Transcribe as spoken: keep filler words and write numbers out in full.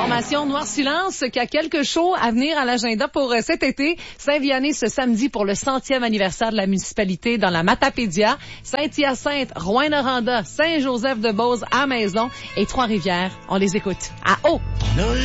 Formation Noir Silence qui a quelques shows à venir à l'agenda pour euh, cet été. Saint-Vianney ce samedi pour le centième anniversaire de la municipalité dans la Matapédia. Saint-Hyacinthe, Rouyn-Noranda, Saint-Joseph-de-Beauce à Maison et Trois-Rivières. On les écoute. À haut!